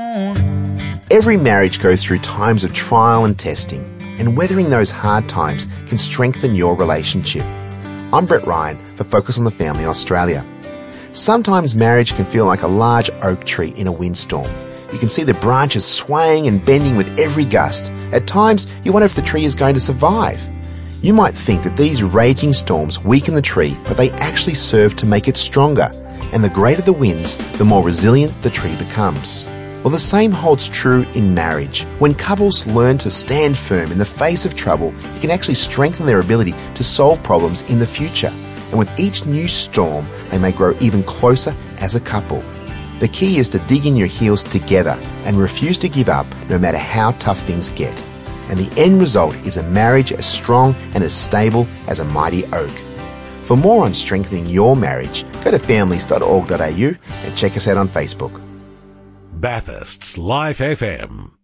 Every marriage goes through times of trial and testing, and weathering those hard times can strengthen your relationship. I'm Brett Ryan for Focus on the Family Australia. Sometimes marriage can feel like a large oak tree in a windstorm. You can see the branches swaying and bending with every gust. At times, you wonder if the tree is going to survive. You might think that these raging storms weaken the tree, but they actually serve to make it stronger. And the greater the winds, the more resilient the tree becomes. Well, the same holds true in marriage. When couples learn to stand firm in the face of trouble, it can actually strengthen their ability to solve problems in the future. And with each new storm, they may grow even closer as a couple. The key is to dig in your heels together and refuse to give up no matter how tough things get. And the end result is a marriage as strong and as stable as a mighty oak. For more on strengthening your marriage, go to families.org.au and check us out on Facebook. Bathurst's Life FM.